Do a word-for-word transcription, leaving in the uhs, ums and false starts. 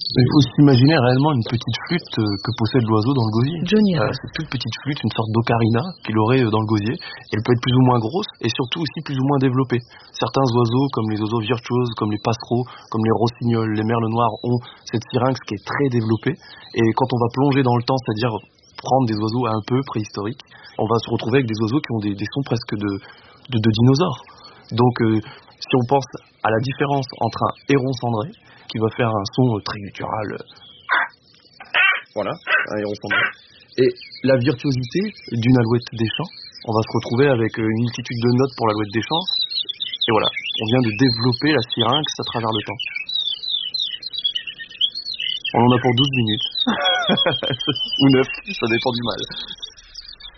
Il faut s'imaginer réellement une petite flûte euh, que possède l'oiseau dans le gosier. Johnny Euh, Hallyday. cette toute petite flûte, une sorte d'ocarina qu'il aurait euh, dans le gosier. Elle peut être plus ou moins grosse et surtout aussi plus ou moins développée. Certains oiseaux, comme les oiseaux virtuoses, comme les passereaux, comme les rossignols, les merles noirs, ont cette syrinx qui est très développée. Et quand on va plonger dans le temps, c'est-à-dire prendre des oiseaux un peu préhistoriques, on va se retrouver avec des oiseaux qui ont des, des sons presque de, de, de dinosaures. Donc, euh, si on pense à la différence entre un héron cendré, qui va faire un son euh, très guttural, euh, voilà, un héron cendré, et la virtuosité d'une alouette des champs, on va se retrouver avec euh, une multitude de notes pour l'alouette des champs, et voilà, on vient de développer la syrinx à travers le temps. On en a pour douze minutes, ou neuf, ça dépend du mal.